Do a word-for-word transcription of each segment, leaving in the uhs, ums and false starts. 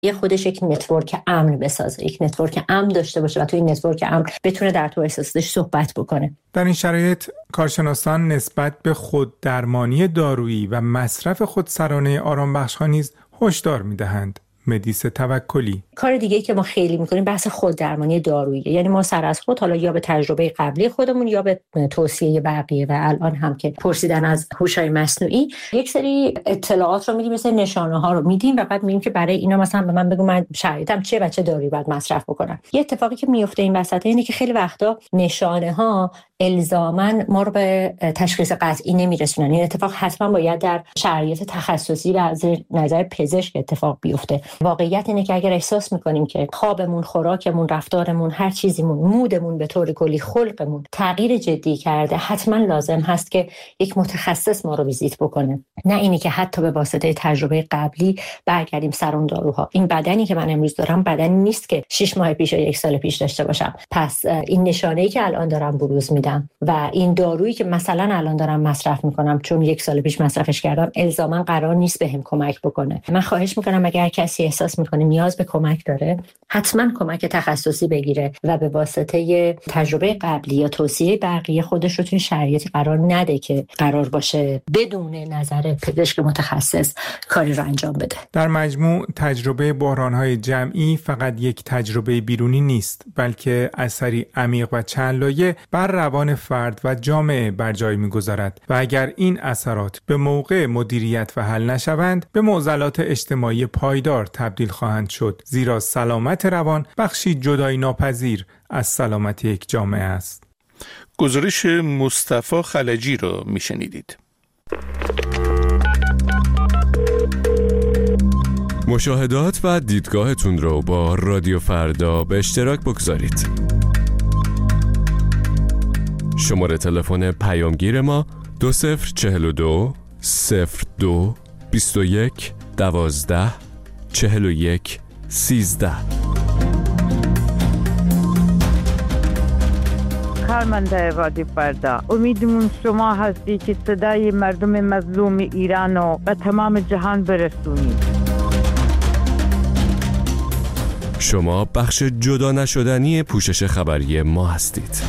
یه خودش یک نتورک امن بسازه، یک نتورک امن داشته باشه و توی این نتورک امن بتونه در تو احساساتش صحبت بکنه. در این شرایط کارشناسان نسبت به خود درمانی دارویی و مصرف خودسرانه آرامبخش‌ها نیز هشدار می‌دهند. مدیس توکلی. کار دیگه‌ای که ما خیلی می‌کنیم بحث خود درمانی دارویی، یعنی ما سر از خود، حالا یا به تجربه قبلی خودمون یا به توصیه بقیه و الان هم که پرسیدن از هوش‌های مصنوعی، یک سری اطلاعات رو میدیم، مثل نشانه‌ها رو میدیم و بعد میگیم که برای اینا مثلا به من بگو من شرایطم چیه و چه دارویی باید مصرف بکنم. یه اتفاقی که میفته این وسط اینه که خیلی وقتا نشانه‌ها الزاماً ما رو به تشخیص قطعی نمیرسونن. این اتفاق حتما باید در شرایط تخصصی و از نظر پزشک اتفاق بیفته. واقعیت اینه که اگر احساس میکنیم که خوابمون، خوراکمون، رفتارمون، هر چیزیمون، مودمون به طور کلی، خلقمون تغییر جدی کرده، حتما لازم هست که یک متخصص ما رو ویزیت بکنه. نه اینی که حتی به واسطه تجربه قبلی برگردیم سر اون داروها. این بدنی که من امروز دارم بدنی نیست که شش ماه پیش یا یک سال پیش داشته باشم. پس این نشانه‌ای که الان دارم بروز میدم و این دارویی که مثلا الان دارم مصرف میکنم چون یک سال پیش مصرفش کردم، الزاما قرار نیست بهم کمک بکنه. من خواهش میکنم اگر کسی احساس میکنه نیاز به کمک داره، حتما کمک تخصصی بگیره و به واسطه تجربه قبلی یا توصیه بقیه خودش رو توی شرایطی قرار نده که قرار باشه بدون نظر پزشک متخصص کاری رو انجام بده. در مجموع تجربه بحران‌های جمعی فقط یک تجربه بیرونی نیست، بلکه اثری عمیق و چند لایه بر روان فرد و جامعه بر جای می‌گذارد و اگر این اثرات به موقع مدیریت و حل نشوند، به معضلات اجتماعی پایدار تبدیل خواهند شد، زیرا سلامت روان بخشی جدایی ناپذیر از سلامت یک جامعه است. گزارش مصطفی خلجی رو میشنیدید. مشاهدات و دیدگاهتون رو با رادیو فردا به اشتراک بگذارید. شماره تلفن پیامگیر ما دو صفر چهل و دو صفر دو بیست و یک دوازده چهل و یک سیزده. کارمنده رادیو فردا، امیدمون شما هستی که صدای مردم مظلوم ایران رو به تمام جهان برسونید. شما بخش جدا نشدنی پوشش خبری ما هستید.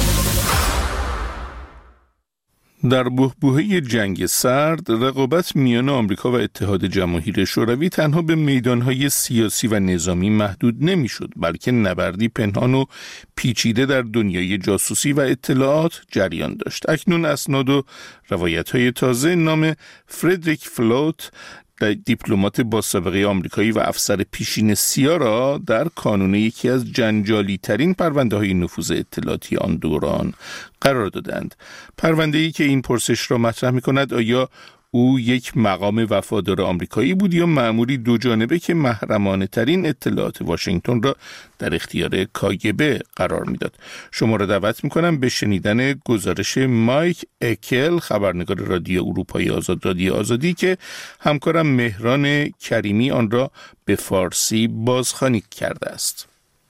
در بحبوحه جنگ سرد، رقابت میان آمریکا و اتحاد جماهیر شوروی تنها به میدانهای سیاسی و نظامی محدود نمیشد، بلکه نبردی پنهان و پیچیده در دنیای جاسوسی و اطلاعات جریان داشت. اکنون اسناد و روایت‌های تازه نام فردریک فلوت، دیپلمات با سابقه آمریکایی و افسر پیشین سیا را در کانون یکی از جنجالی ترین پرونده های نفوذ اطلاعاتی آن دوران قرار دادند. پرونده‌ای که این پرسش را مطرح می‌کند آیا او یک مقام وفادار آمریکایی بود یا مأموری دو جانبه که محرمانه ترین اطلاعات واشنگتن را در اختیار کاگبه قرار میداد. شما را دعوت میکنم به شنیدن گزارش مایک اکل، خبرنگار رادیو اروپای آزاد، رادیو آزادی، که همکارم مهران کریمی آن را به فارسی بازخوانی کرده است.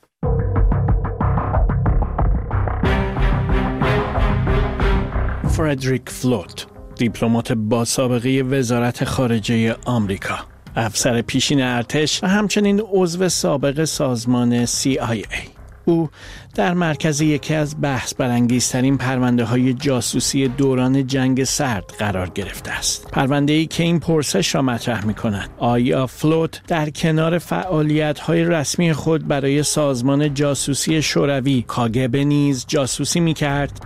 فردریک فلوت، دیپلمات با سابقه وزارت خارجه آمریکا، افسر پیشین ارتش و همچنین عضو سابق سازمان سی آی ای. او در مرکز یکی از بحث برانگیزترین پرونده‌های جاسوسی دوران جنگ سرد قرار گرفته است. پرونده‌ای که این پرسش را مطرح می‌کند: آیا فلوت در کنار فعالیت‌های رسمی خود برای سازمان جاسوسی شوروی کاگبه نیز جاسوسی می‌کرد؟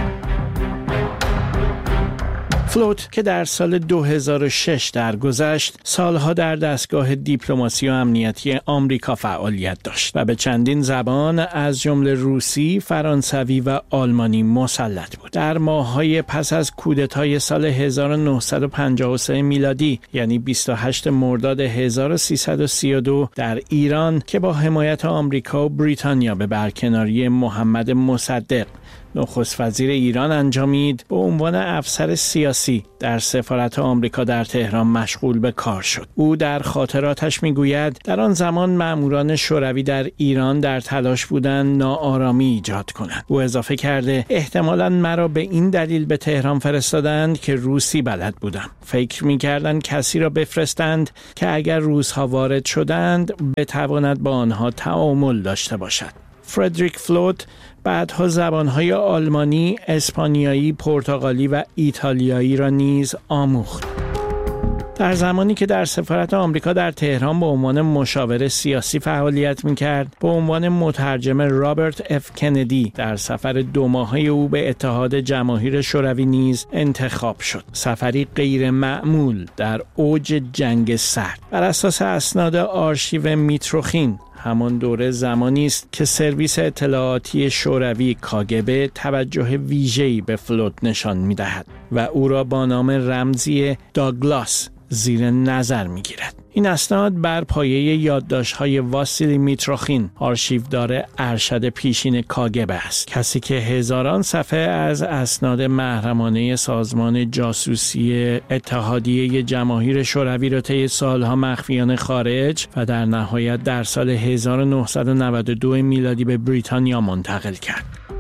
فلوت که در سال دو هزار و شش درگذشت، سالها در دستگاه دیپلماسی و امنیتی آمریکا فعالیت داشت و به چندین زبان از جمله روسی، فرانسوی و آلمانی مسلط بود. در ماه‌های پس از کودتای سال هزار و نهصد و پنجاه و سه میلادی، یعنی بیست و هشتم مرداد هزار و سیصد و سی و دو، در ایران که با حمایت آمریکا و بریتانیا به برکناری محمد مصدق نخست وزیر ایران انجامید، به عنوان افسر سیاسی در سفارت آمریکا در تهران مشغول به کار شد. او در خاطراتش میگوید در آن زمان ماموران شوروی در ایران در تلاش بودند ناآرامی ایجاد کنند. او اضافه کرده احتمالاً مرا به این دلیل به تهران فرستادند که روسی بلد بودم. فکر می‌کردند کسی را بفرستند که اگر روس‌ها وارد شدند بتواند با آنها تعامل داشته باشد. فردریک فلوت بعدها زبان‌های آلمانی، اسپانیایی، پرتغالی و ایتالیایی را نیز آموخت. در زمانی که در سفارت آمریکا در تهران به عنوان مشاور سیاسی فعالیت می‌کرد، به عنوان مترجم رابرت اف کندی در سفر دو ماهه او به اتحاد جماهیر شوروی نیز انتخاب شد. سفری غیر معمول در اوج جنگ سرد. بر اساس اسناد آرشیو میتروخین، همان دوره زمانی است که سرویس اطلاعاتی شوروی کاگبه توجه ویژه‌ای به فلوت نشان می‌دهد و او را با نام رمزی داگلاس زیر نظر می‌گیرد. این اسناد بر پایه یادداشت‌های واسیلی میتروخین، آرشیودار ارشد پیشین کاگبه است، کسی که هزاران صفحه از اسناد محرمانه سازمان جاسوسی اتحادیه جماهیر شوروی را طی سالها مخفیانه خارج و در نهایت در سال هزار و نهصد و نود و دو میلادی به بریتانیا منتقل کرد.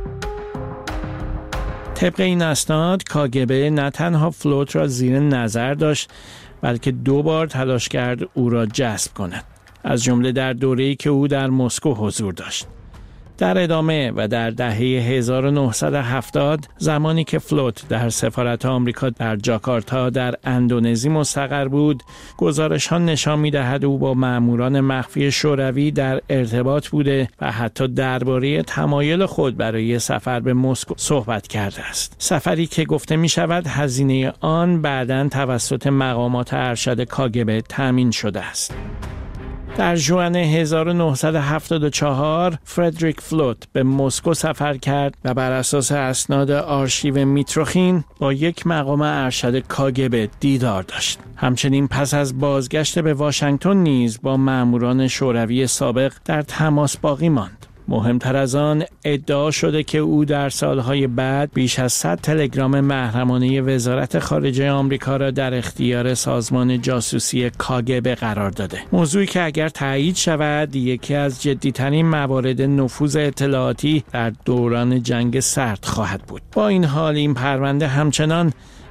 طبق این اسناد کاگبه نه تنها فلوت را زیر نظر داشت، بلکه دو بار تلاش کرد او را جذب کند، از جمله در دوره‌ای که او در مسکو حضور داشت. در ادامه و در دهه هزار و نهصد و هفتاد، زمانی که فلوت در سفارت آمریکا در جاکارتا در اندونزی مستقر بود، گزارش‌ها نشان می‌دهد او با ماموران مخفی شوروی در ارتباط بوده و حتی درباره تمایل خود برای سفر به مسکو صحبت کرده است. سفری که گفته می‌شود هزینه آن بعداً توسط مقامات ارشد کاگبه تامین شده است. در ژوئن هزار و نهصد و هفتاد و چهار فردریک فلوت به مسکو سفر کرد و بر اساس اسناد آرشیو میتروخین با یک مقام ارشد کاگبه دیدار داشت. همچنین پس از بازگشت به واشنگتن نیز با ماموران شوروی سابق در تماس باقی ماند. مهمتر از آن ادعا شده که او در سالهای بعد بیش از صد تلگرام محرمانه وزارت خارجه آمریکا را در اختیار سازمان جاسوسی کاگبه قرار داده. موضوعی که اگر تایید شود یکی از جدیترین موارد نفوذ اطلاعاتی در دوران جنگ سرد خواهد بود. با این حال این پرونده همچنان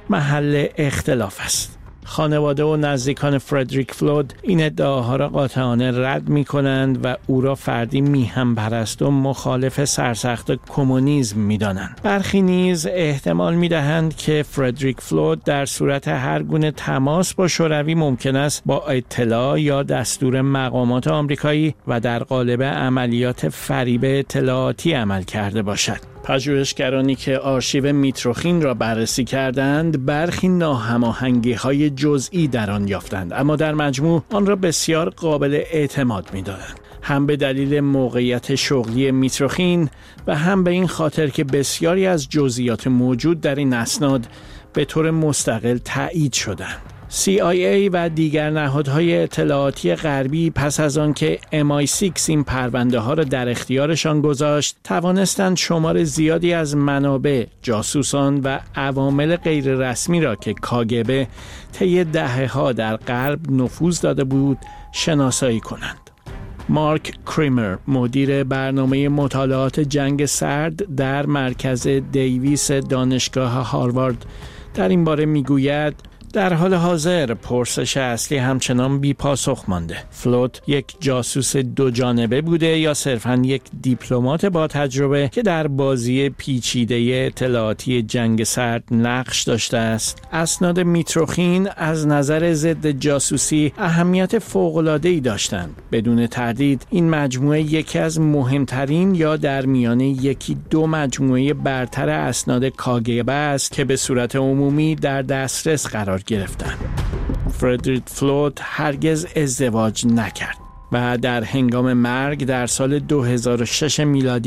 محل اختلاف است. خانواده و نزدیکان فردریک فلوت این ادعاها را قاطعانه رد می کنند و او را فردی میهم پرست و مخالف سرسخت کمونیسم می دانند. برخی نیز احتمال می دهند که فردریک فلوت در صورت هر گونه تماس با شوروی ممکن است با اطلاع یا دستور مقامات آمریکایی و در قالب عملیات فریب اطلاعاتی عمل کرده باشد. پژوهشگرانی که آرشیو میتروخین را بررسی کردند برخی ناهماهنگی‌های جزئی در آن یافتند، اما در مجموع آن را بسیار قابل اعتماد می‌دانند، هم به دلیل موقعیت شغلی میتروخین و هم به این خاطر که بسیاری از جزئیات موجود در این اسناد به طور مستقل تایید شدند. سی آی ای و دیگر نهادهای اطلاعاتی غربی پس از آن که ام آی شش این پرونده ها را در اختیارشان گذاشت، توانستند شمار زیادی از منابع، جاسوسان و عوامل غیر رسمی را که کاگبه طی دهه‌ها در غرب نفوذ داده بود، شناسایی کنند. مارک کریمر، مدیر برنامه مطالعات جنگ سرد در مرکز دیویس دانشگاه هاروارد، در این باره میگوید در حال حاضر پرسش اصلی همچنان بی پاسخ مانده. فلوت یک جاسوس دو جانبه بوده یا صرفاً یک دیپلمات با تجربه که در بازی پیچیده اطلاعاتی جنگ سرد نقش داشته است؟ اسناد میتروخین از نظر ضد جاسوسی اهمیت فوق‌العاده‌ای داشتند. بدون تردید این مجموعه یکی از مهمترین یا در میان یکی دو مجموعه برتر اسناد کاگبه است که به صورت عمومی در دسترس قرار گرفتند. فردریک فلوت هرگز ازدواج نکرد و در هنگام مرگ در سال دو هزار و شش میلادی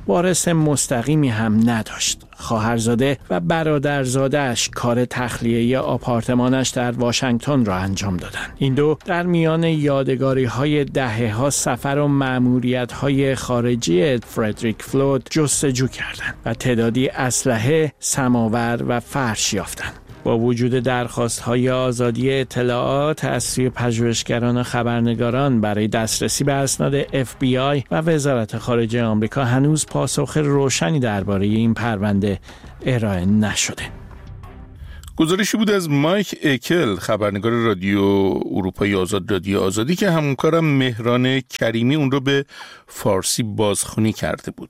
وارث مستقیمی هم نداشت. خواهرزاده و برادرزاده‌اش کار تخلیه آپارتمانش در واشنگتن را انجام دادند. این دو در میان یادگاری‌های دهه‌ها سفر و مأموریت‌های خارجی فردریک فلود جستجو کردند و تعدادی اسلحه، سماور و فرش یافتند. با وجود درخواست‌های آزادی اطلاعات از سوی پژوهشگران و خبرنگاران برای دسترسی به اسناد اف بی آی و وزارت خارجه آمریکا هنوز پاسخ روشنی درباره این پرونده ارائه نشده. گزارشی بود از مایک اکل، خبرنگار رادیو اروپای آزاد، رادیو آزادی، که همکارم مهران کریمی اون رو به فارسی بازخوانی کرده بود.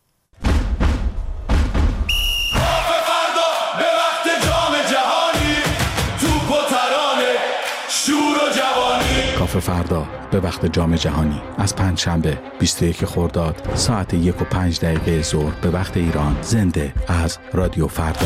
کافه فردا به وقت جام جهانی از پنجشنبه بیست و یک خرداد ساعت یک و پنج دقیقه ظهر به وقت ایران، زنده از رادیو فردا.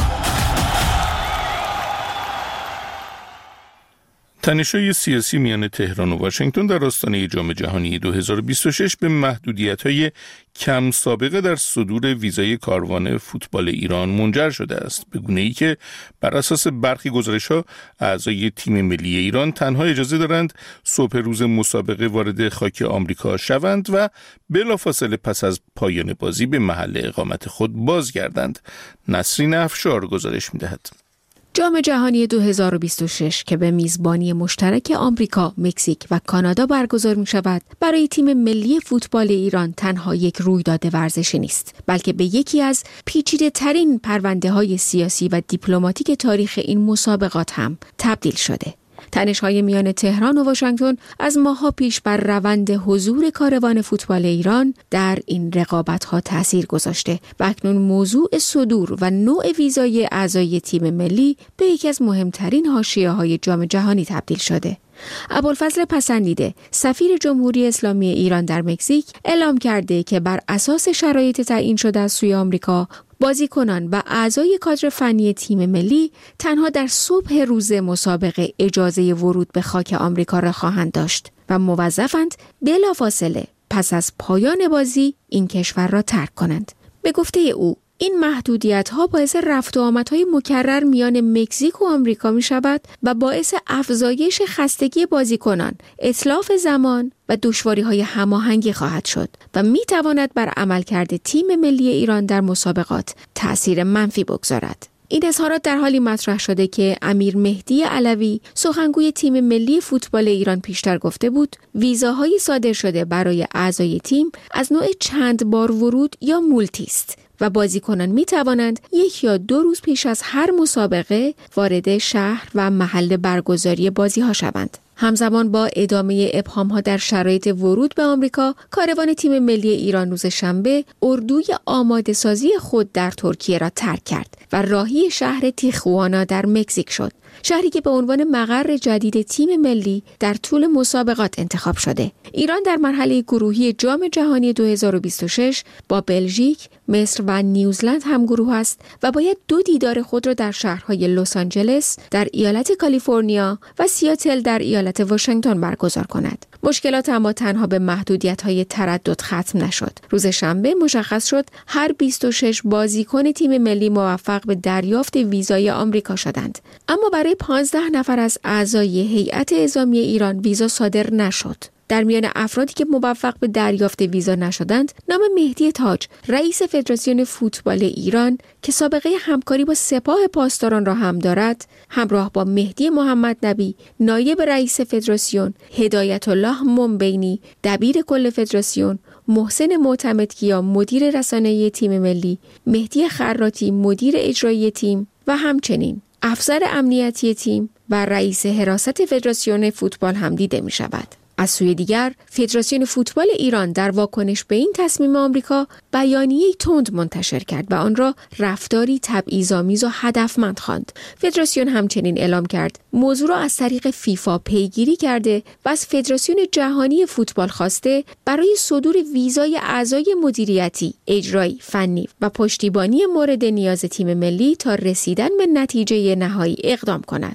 تنش‌های سیاسی میان تهران و واشنگتن در آستانه جام جهانی دو هزار و بیست و شش به محدودیت‌های کم سابقه در صدور ویزای کاروان فوتبال ایران منجر شده است، به گونه‌ای که بر اساس برخی گزارش‌ها اعضای تیم ملی ایران تنها اجازه دارند صبح روز مسابقه وارد خاک آمریکا شوند و بلافاصله پس از پایان بازی به محل اقامت خود بازگردند. نسرین افشار گزارش می‌دهد. جام جهانی دو هزار و بیست و شش که به میزبانی مشترک آمریکا، مکزیک و کانادا برگزار می شود، برای تیم ملی فوتبال ایران تنها یک رویداد ورزشی نیست، بلکه به یکی از پیچیده ترین پرونده های سیاسی و دیپلماتیک تاریخ این مسابقات هم تبدیل شده. تنش‌های میان تهران و واشنگتن از ماه‌ها پیش بر روند حضور کاروان فوتبال ایران در این رقابت‌ها تأثیر گذاشته و اکنون موضوع صدور و نوع ویزای اعضای تیم ملی به یکی از مهمترین حاشیه‌های جام جهانی تبدیل شده. ابوالفضل پسندیده، سفیر جمهوری اسلامی ایران در مکزیک، اعلام کرده که بر اساس شرایط تعیین شده از سوی آمریکا، بازیکنان و اعضای کادر فنی تیم ملی تنها در صبح روز مسابقه اجازه ورود به خاک آمریکا را خواهند داشت و موظفند بلافاصله پس از پایان بازی این کشور را ترک کنند. به گفته او، این محدودیت‌ها باعث رفت و آمدهای مکرر میان مکزیک و آمریکا می شود و باعث افزایش خستگی بازیکنان، اتلاف زمان و دشواری‌های هماهنگی خواهد شد و می تواند بر عملکرد تیم ملی ایران در مسابقات تأثیر منفی بگذارد. این اظهارات در حالی مطرح شده که امیر مهدی علوی، سخنگوی تیم ملی فوتبال ایران، پیشتر گفته بود ویزاهای صادر شده برای اعضای تیم از نوع چند بار ورود یا مولتی است و بازیکنان می توانند یک یا دو روز پیش از هر مسابقه وارد شهر و محل برگزاری بازی ها شوند. همزمان با ادامه ابهام‌ها در شرایط ورود به آمریکا، کاروان تیم ملی ایران روز شنبه اردوی آماده سازی خود در ترکیه را ترک کرد و راهی شهر تیخوانا در مکزیک شد، شهری که به عنوان مقر جدید تیم ملی در طول مسابقات انتخاب شده. ایران در مرحله گروهی جام جهانی دو هزار و بیست و شش با بلژیک، مصر و نیوزلند هم گروه است و باید دو دیدار خود را در شهرهای لس آنجلس در ایالت کالیفرنیا و سیاتل در ایالت واشنگتن برگزار کند. مشکلات اما تنها به محدودیت‌های تردد ختم نشد. روز شنبه مشخص شد هر بیست و شش بازیکن تیم ملی موفق به دریافت ویزای آمریکا شدند، اما برای پانزده نفر از اعضای هیئت اعزامی ایران ویزا صادر نشد. در میان افرادی که موفق به دریافت ویزا نشدند، نام مهدی تاج، رئیس فدراسیون فوتبال ایران که سابقه همکاری با سپاه پاسداران را هم دارد، همراه با مهدی محمد نبی، نایب رئیس فدراسیون، هدایت الله منبینی، دبیر کل فدراسیون، محسن معتمدکیا، مدیر رسانه‌ای تیم ملی، مهدی خراتی، مدیر اجرایی تیم و همچنین افسر امنیتی تیم و رئیس حراست فدراسیون فوتبال هم دیده می شود. از سوی دیگر، فدراسیون فوتبال ایران در واکنش به این تصمیم آمریکا بیانیه‌ای تند منتشر کرد و آن را رفتاری تبعیض‌آمیز و هدفمند خواند. فدراسیون همچنین اعلام کرد موضوع را از طریق فیفا پیگیری کرده و از فدراسیون جهانی فوتبال خواسته برای صدور ویزای اعضای مدیریتی، اجرایی، فنی و پشتیبانی مورد نیاز تیم ملی تا رسیدن به نتیجه نهایی اقدام کند.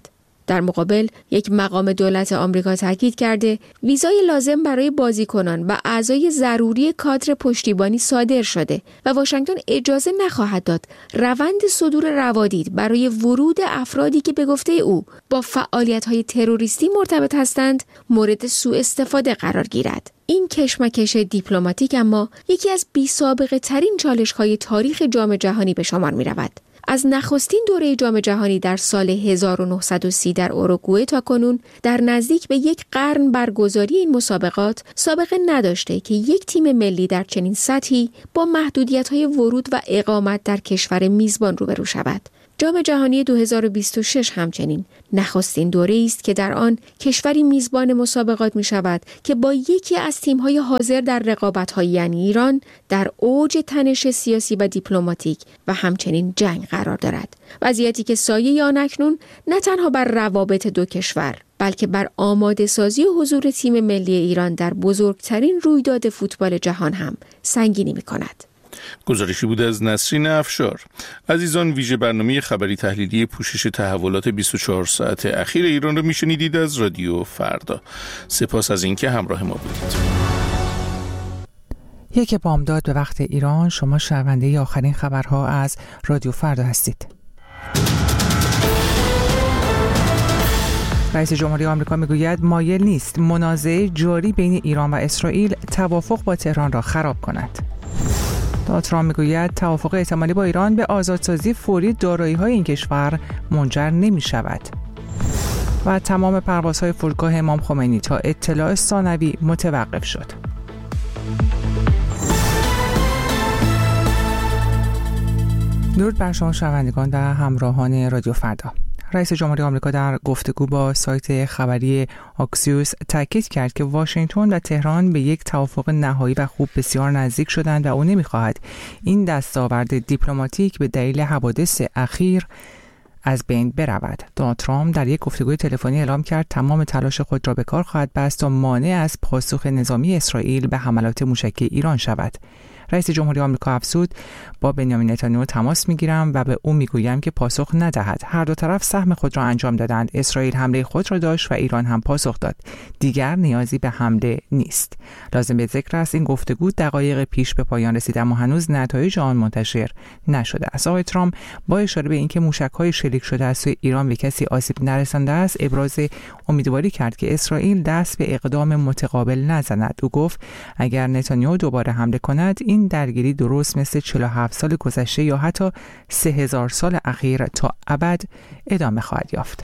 در مقابل یک مقام دولت آمریکا تاکید کرده ویزای لازم برای بازیکنان و اعضای ضروری کادر پشتیبانی صادر شده و واشنگتن اجازه نخواهد داد روند صدور روادید برای ورود افرادی که به گفته او با فعالیت‌های تروریستی مرتبط هستند مورد سوء استفاده قرار گیرد. این کشمکش دیپلماتیک اما یکی از بی‌سابقه ترین چالش‌های تاریخ جام جهانی به شمار می‌رود. از نخستین دوره جام جهانی در سال هزار و نهصد و سی در اوروگوئه تا کنون در نزدیک به یک قرن برگزاری این مسابقات سابقه نداشته که یک تیم ملی در چنین سطحی با محدودیت‌های ورود و اقامت در کشور میزبان روبرو شود. جام جهانی دو هزار و بیست و شش همچنین نخستین دوره است که در آن کشوری میزبان مسابقات می شود که با یکی از تیم‌های حاضر در رقابت‌های یعنی ایران در اوج تنش سیاسی و دیپلماتیک و همچنین جنگ قرار دارد. وضعیتی که سایه آن اکنون نه تنها بر روابط دو کشور بلکه بر آماده سازی و حضور تیم ملی ایران در بزرگترین رویداد فوتبال جهان هم سنگینی می کند. گزارشی بود از نسرین افشار. عزیزان، ویژه برنامه خبری تحلیلی پوشش تحولات بیست و چهار ساعت اخیر ایران رو میشنیدید از رادیو فردا. سپاس از اینکه همراه ما بودید. یک بامداد به وقت ایران، شما شنونده آخرین خبرها از رادیو فردا هستید. رئیس جمهوری آمریکا میگوید مایل نیست منازعه جاری بین ایران و اسرائیل توافق با تهران را خراب کند. ترامپ میگوید توافق احتمالی با ایران به آزادسازی فوری دارایی‌های این کشور منجر نمی‌شود. و تمام پروازهای فرودگاه امام خمینی تا اطلاع ثانوی متوقف شد. درود بر شما شنوندگان و همراهان رادیو فردا. رئیس جمهوری آمریکا در گفتگو با سایت خبری آکسیوس تاکید کرد که واشنگتن و تهران به یک توافق نهایی و خوب بسیار نزدیک شدند و او نمی‌خواهد این دستاورد دیپلماتیک به دلیل حوادث اخیر از بین برود. دونالد ترامپ در یک گفتگوی تلفنی اعلام کرد تمام تلاش خود را به کار خواهد بست تا مانع از پاسخ نظامی اسرائیل به حملات موشکی ایران شود. رئیس جمهوری آمریکا افزود با بنیامین نتانیاهو تماس میگیرم و به او میگویم که پاسخ ندهد. هر دو طرف سهم خود را انجام دادند. اسرائیل حمله خود را داشت و ایران هم پاسخ داد. دیگر نیازی به حمله نیست. لازم به ذکر است این گفتگو دقایق پیش به پایان رسید اما هنوز نتایج آن منتشر نشده است. آقای ترامپ با اشاره به اینکه موشک‌های شلیک شده از سوی ایران به کسی آسیب نرسانده است ابراز امیدواری کرد که اسرائیل دست به اقدام متقابل نزند. او گفت اگر نتانیاهو دوباره حمله کند این درگیری درست مثل چهل و هفت سال گذشته یا حتی سه هزار سال اخیر تا ابد ادامه خواهد یافت.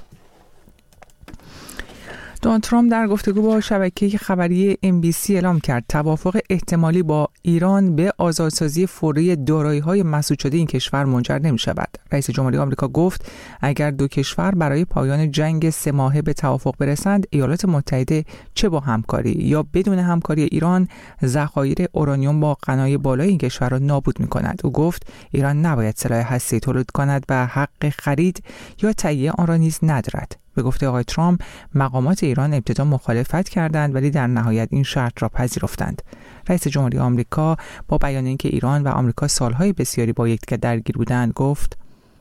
دونالد ترامپ در گفتگو با شبکه خبری ام بی سی اعلام کرد توافق احتمالی با ایران به آزادسازی فوری دارایی‌های مسدود شده این کشور منجر نمی‌شود. رئیس جمهوری آمریکا گفت اگر دو کشور برای پایان جنگ سه ماهه به توافق برسند ایالات متحده چه با همکاری یا بدون همکاری ایران ذخایر اورانیوم با غنای بالای این کشور را نابود می‌کند. او گفت ایران نباید سلاح هسته‌ای تولید کند و حق خرید یا تهیه آن را نیز ندارد. به گفته آقای ترامپ مقامات ایران ابتدا مخالفت کردند ولی در نهایت این شرط را پذیرفتند. رئیس جمهوری آمریکا با بیان اینکه ایران و آمریکا سالهای بسیاری با یکدیگر درگیر بودند گفت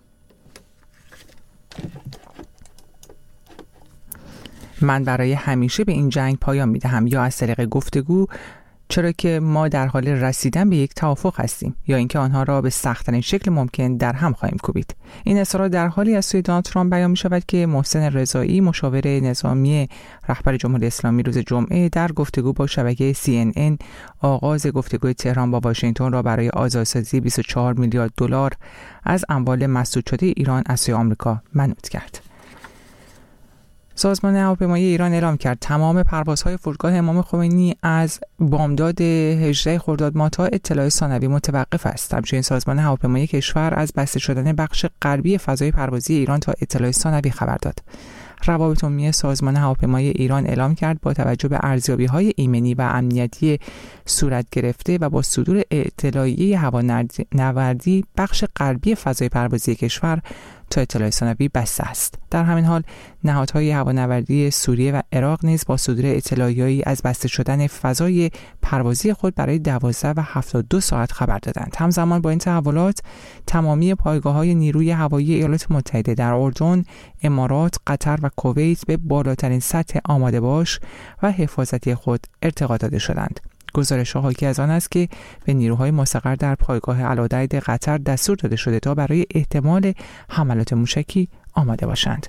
من برای همیشه به این جنگ پایان میدهم یا از طریق گفتگو چرا که ما در حال رسیدن به یک توافق هستیم یا اینکه آنها را به سخت‌ترین شکل ممکن در هم خواهیم کوبید. این اصرار در حالی از سوی دونالد ترامپ بیان می شود که محسن رضایی مشاور نظامی رهبر جمهوری اسلامی روز جمعه در گفتگو با شبکه سی ان ان آغاز گفتگوی تهران با واشنگتن را برای آزادسازی بیست و چهار میلیارد دلار از اموال مسدود شده ایران از سوی آمریکا منعوت کرد. سازمان هواپیمایی ایران اعلام کرد تمام پروازهای فرودگاه امام خمینی از بامداد هجده خرداد ماه تا اطلاع ثانوی متوقف است. همچنین سازمان هواپیمایی کشور از بسته شدن بخش غربی فضای پروازی ایران تا اطلاع ثانوی خبر داد. روابط عمومی سازمان هواپیمایی ایران اعلام کرد با توجه به ارزیابی‌های ایمنی و امنیتی صورت گرفته و با صدور اطلاعیه هوانوردی بخش غربی فضای پروازی کشور تا اطلاع ثانوی بسته است. در همین حال نهادهای هوانوردی سوریه و عراق نیز با صدور اطلاعیه‌ای از بسته شدن فضای پروازی خود برای دوازده و هفتاد و دو ساعت خبر دادند. همزمان با این تحولات تمامی پایگاه‌های نیروی هوایی ایالات متحده در اردن، امارات، قطر و کویت به بالاترین سطح آماده باش و حفاظتی خود ارتقا داده شدند. گزارش‌ها حاکی از آن است که به نیروهای مستقر در پایگاه العدید قطر دستور داده شده تا برای احتمال حملات موشکی آماده باشند.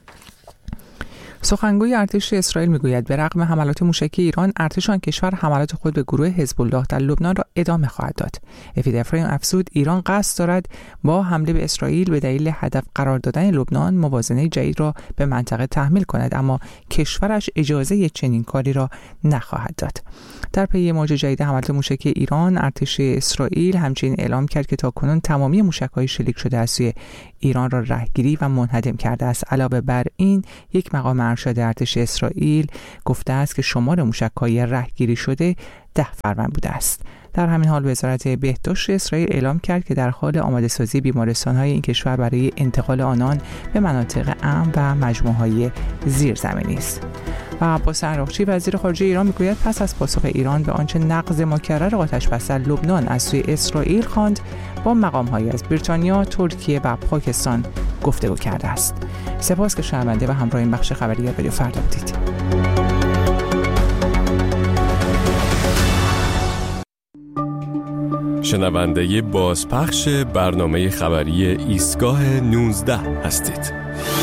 سخنگوی ارتش اسرائیل میگوید به رغم حملات موشکی ایران، ارتش آن کشور حملات خود به گروه حزب الله در لبنان را ادامه خواهد داد. افید افرایم افزود ایران قصد دارد با حمله به اسرائیل به دلیل هدف قرار دادن لبنان موازنه جدید را به منطقه تحمیل کند، اما کشورش اجازه چنین کاری را نخواهد داد. در پی موج جدید حملات موشکی ایران، ارتش اسرائیل همچنین اعلام کرد که تاکنون تمامی موشک‌های شلیک شده از سوی ایران را رهگیری و منهدم کرده است. علاوه بر این، یک مقام ارشد ارتش اسرائیل گفته است که شمار موشک‌های رهگیری شده ده فروند بوده است. در همین حال وزارت بهداشت اسرائیل اعلام کرد که در حال آماده سازی بیمارستان‌های این کشور برای انتقال آنان به مناطق امن و مجموعه‌های زیرزمینی است. و عباس عراقچی وزیر خارجه ایران میگوید پس از پاسخ ایران به آنچه نقض مکرر آتش‌بس در لبنان از سوی اسرائیل خواند، با مقام‌هایی از بریتانیا، ترکیه و پاکستان گفتگو کرده است. سپاس که شنونده و همراه این بخش خبری رادیو فردا بودید. شنونده بازپخش برنامه خبری ایستگاه نوزده هستید.